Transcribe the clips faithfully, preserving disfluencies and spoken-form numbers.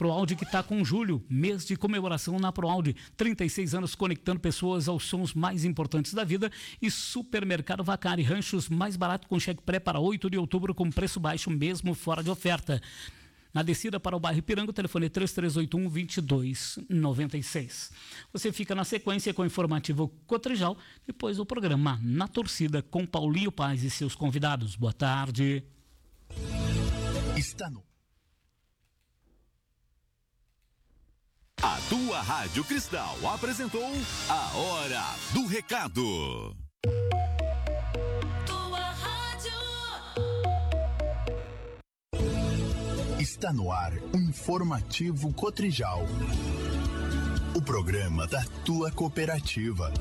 Proaudi que está com julho, mês de comemoração na Proaudi. trinta e seis anos conectando pessoas aos sons mais importantes da vida. E Supermercado Vacari, ranchos mais barato com cheque pré para oito de outubro com preço baixo mesmo fora de oferta. Na descida para o bairro Ipiranga, o telefone é três três oito um, dois dois nove seis. Você fica na sequência com o informativo Cotrijal, depois o programa Na Torcida com Paulinho Paz e seus convidados. Boa tarde. Está no... A tua Rádio Cristal apresentou a Hora do Recado. Está no ar o informativo Cotrijal, o programa da tua cooperativa.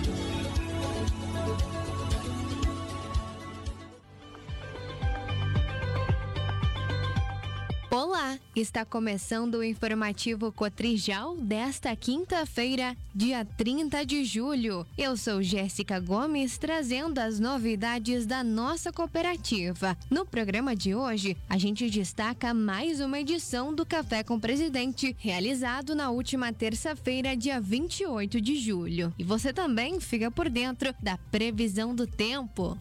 Olá, está começando o informativo Cotrijal desta quinta-feira, dia trinta de julho. Eu sou Jéssica Gomes, trazendo as novidades da nossa cooperativa. No programa de hoje, a gente destaca mais uma edição do Café com Presidente, realizado na última terça-feira, dia vinte e oito de julho. E você também fica por dentro da previsão do tempo.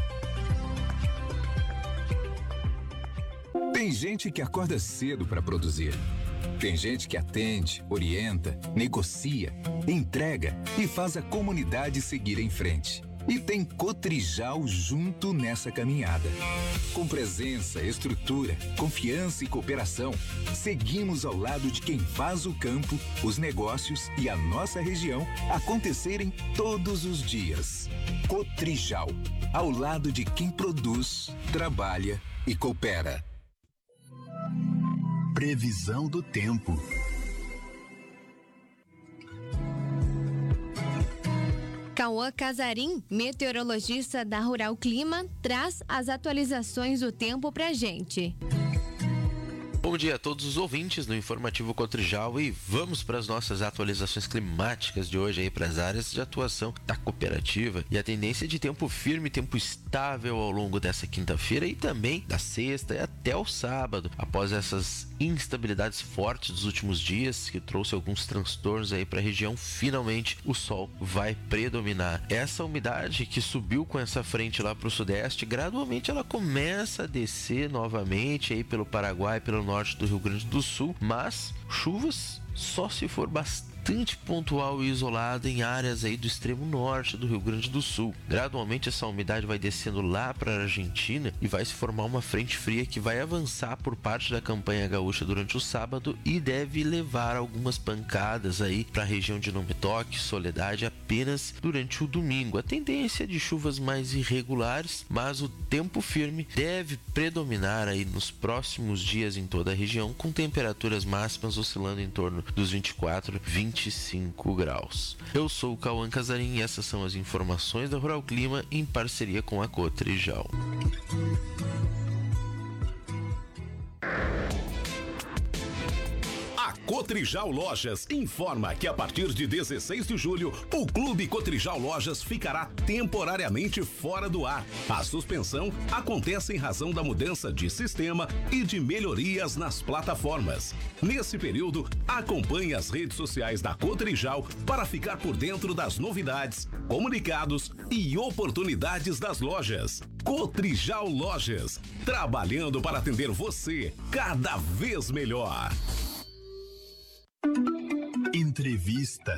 Tem gente que acorda cedo para produzir. Tem gente que atende, orienta, negocia, entrega e faz a comunidade seguir em frente. E tem Cotrijal junto nessa caminhada. Com presença, estrutura, confiança e cooperação, seguimos ao lado de quem faz o campo, os negócios e a nossa região acontecerem todos os dias. Cotrijal, ao lado de quem produz, trabalha e coopera. Previsão do tempo. Cauã Casarim, meteorologista da Rural Clima, traz as atualizações do tempo pra gente. Bom dia a todos os ouvintes do Informativo Cotrijal e vamos para as nossas atualizações climáticas de hoje aí para as áreas de atuação da cooperativa e a tendência de tempo firme, tempo estável ao longo dessa quinta-feira e também da sexta e até o sábado, após essas instabilidades fortes dos últimos dias que trouxe alguns transtornos aí para a região. Finalmente o sol vai predominar. Essa umidade que subiu com essa frente lá para o sudeste, gradualmente ela começa a descer novamente aí pelo Paraguai, pelo norte norte do Rio Grande do Sul, mas chuvas só se for bastante pontual e isolada em áreas aí do extremo norte do Rio Grande do Sul. Gradualmente essa umidade vai descendo lá para a Argentina e vai se formar uma frente fria que vai avançar por parte da campanha gaúcha durante o sábado e deve levar algumas pancadas aí para a região de Não Me Toque, Soledade apenas durante o domingo. A tendência é de chuvas mais irregulares, mas o tempo firme deve predominar aí nos próximos dias em toda a região, com temperaturas máximas oscilando em torno dos vinte e quatro, vinte e cinco graus. Eu sou o Cauã Casarim e essas são as informações da Rural Clima em parceria com a Cotrijal. Cotrijal Lojas informa que a partir de dezesseis de julho, o Clube Cotrijal Lojas ficará temporariamente fora do ar. A suspensão acontece em razão da mudança de sistema e de melhorias nas plataformas. Nesse período, acompanhe as redes sociais da Cotrijal para ficar por dentro das novidades, comunicados e oportunidades das lojas. Cotrijal Lojas, trabalhando para atender você cada vez melhor. Entrevista.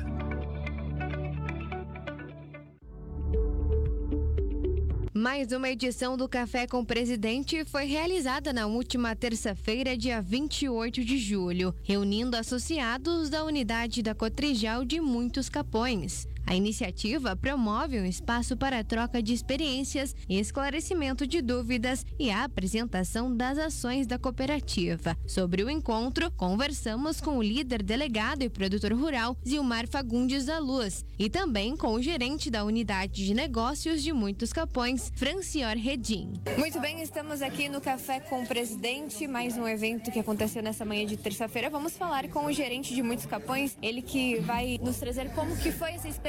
Mais uma edição do Café com o Presidente foi realizada na última terça-feira, dia vinte e oito de julho, reunindo associados da unidade da Cotrijal de Muitos Capões. A iniciativa promove um espaço para a troca de experiências, esclarecimento de dúvidas e a apresentação das ações da cooperativa. Sobre o encontro, conversamos com o líder delegado e produtor rural, Zilmar Fagundes da Luz, e também com o gerente da unidade de negócios de Muitos Capões, Francior Redim. Muito bem, estamos aqui no Café com o Presidente, mais um evento que aconteceu nessa manhã de terça-feira. Vamos falar com o gerente de Muitos Capões, ele que vai nos trazer como que foi essa experiência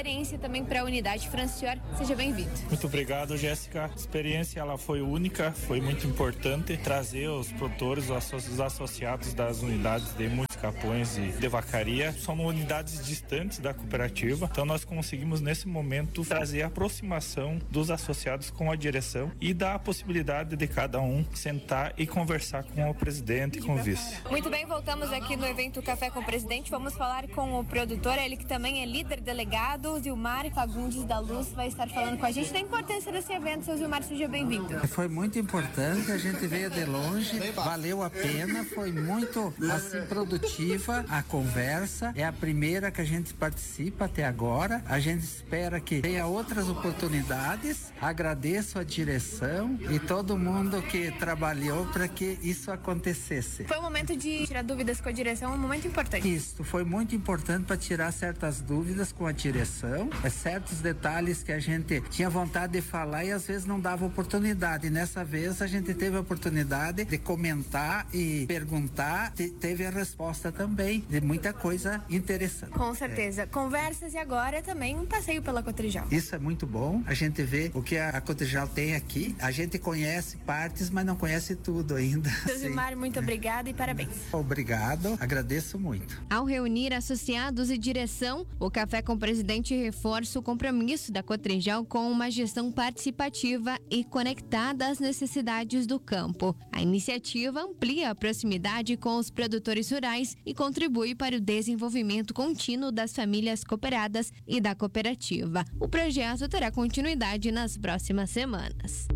experiência também para a unidade. Francior, seja bem-vindo. Muito obrigado, Jéssica. A experiência ela foi única, foi muito importante trazer os produtores, os associados das unidades de muitos capões e de vacaria. São unidades distantes da cooperativa, então nós conseguimos nesse momento trazer a aproximação dos associados com a direção e dar a possibilidade de cada um sentar e conversar com o presidente e com o vice. Muito bem, voltamos aqui no evento Café com o Presidente. Vamos falar com o produtor, ele que também é líder delegado, Zilmar Fagundes da Luz, vai estar falando com a gente da importância desse evento. Seu Zilmar, seja bem-vindo. Foi muito importante, a gente veio de longe, valeu a pena, foi muito assim produtiva a conversa. É a primeira que a gente participa até agora. A gente espera que tenha outras oportunidades. Agradeço a direção e todo mundo que trabalhou para que isso acontecesse. Foi um momento de tirar dúvidas com a direção, um momento importante. Isso, foi muito importante para tirar certas dúvidas com a direção. É certos detalhes que a gente tinha vontade de falar e às vezes não dava oportunidade. Nessa vez a gente teve a oportunidade de comentar e perguntar, te, teve a resposta também de muita coisa interessante. Com certeza. É. Conversas e agora também um passeio pela Cotrijal. Isso é muito bom. A gente vê o que a Cotrijal tem aqui. A gente conhece partes, mas não conhece tudo ainda. Seu Zilmar, muito obrigada e parabéns. Obrigado, agradeço muito. Ao reunir associados e direção, o Café com o Presidente reforça o compromisso da Cotrijal com uma gestão participativa e conectada às necessidades do campo. A iniciativa amplia a proximidade com os produtores rurais e contribui para o desenvolvimento contínuo das famílias cooperadas e da cooperativa. O projeto terá continuidade nas próximas semanas.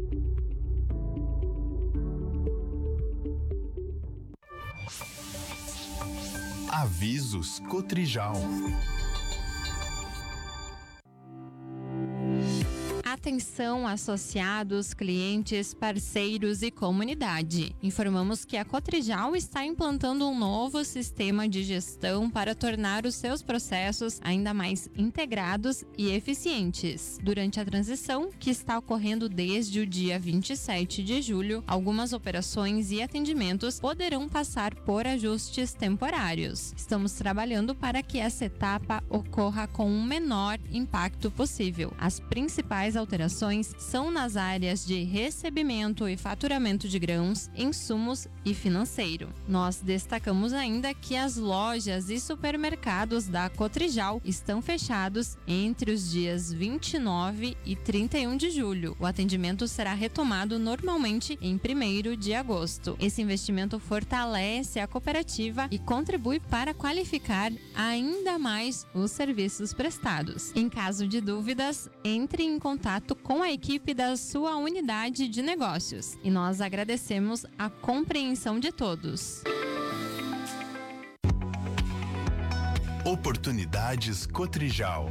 Avisos Cotrijal. Atenção, associados, clientes, parceiros e comunidade. Informamos que a Cotrijal está implantando um novo sistema de gestão para tornar os seus processos ainda mais integrados e eficientes. Durante a transição, que está ocorrendo desde o dia vinte e sete de julho, algumas operações e atendimentos poderão passar por ajustes temporários. Estamos trabalhando para que essa etapa ocorra com o menor impacto possível. As principais alterações são nas áreas de recebimento e faturamento de grãos, insumos e financeiro. Nós destacamos ainda que as lojas e supermercados da Cotrijal estão fechados entre os dias vinte e nove e trinta e um de julho. O atendimento será retomado normalmente em primeiro de agosto. Esse investimento fortalece a cooperativa e contribui para qualificar ainda mais os serviços prestados. Em caso de dúvidas, entre em contato com a equipe da sua unidade de negócios. E nós agradecemos a compreensão de todos. Oportunidades Cotrijal.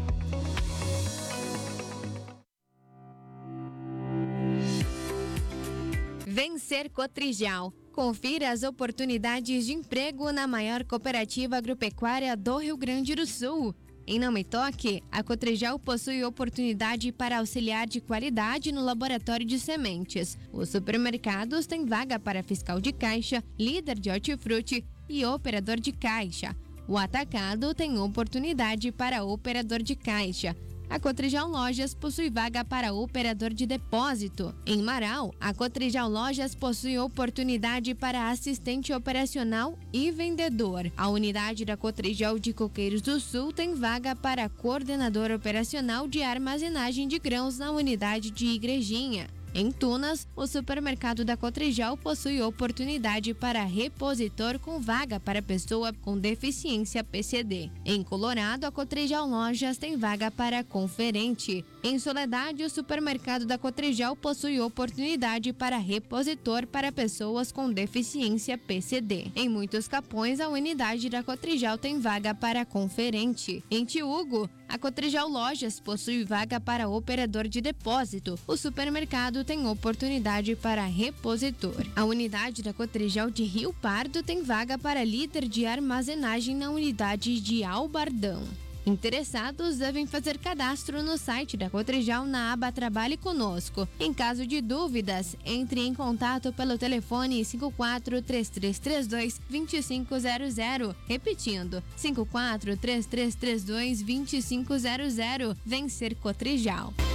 Vencer Cotrijal. Confira as oportunidades de emprego na maior cooperativa agropecuária do Rio Grande do Sul. Em Não Me Toque, a Cotrijal possui oportunidade para auxiliar de qualidade no laboratório de sementes. Os supermercados têm vaga para fiscal de caixa, líder de hortifruti e operador de caixa. O atacado tem oportunidade para operador de caixa. A Cotrijal Lojas possui vaga para operador de depósito. Em Marau, a Cotrijal Lojas possui oportunidade para assistente operacional e vendedor. A unidade da Cotrijal de Coqueiros do Sul tem vaga para coordenador operacional de armazenagem de grãos na unidade de Igrejinha. Em Tunas, o supermercado da Cotrijal possui oportunidade para repositor com vaga para pessoa com deficiência P C D. Em Colorado, a Cotrijal Lojas tem vaga para conferente. Em Soledade, o supermercado da Cotrijal possui oportunidade para repositor para pessoas com deficiência P C D. Em muitos Capões, a unidade da Cotrijal tem vaga para conferente. Em Tiúgo, a Cotrijal Lojas possui vaga para operador de depósito. O supermercado tem oportunidade para repositor. A unidade da Cotrijal de Rio Pardo tem vaga para líder de armazenagem na unidade de Albardão. Interessados devem fazer cadastro no site da Cotrijal na aba Trabalhe Conosco. Em caso de dúvidas, entre em contato pelo telefone cinco quatro três três três dois dois cinco zero zero. Repetindo, cinco quatro três três três dois dois cinco zero zero. Vencer Cotrijal.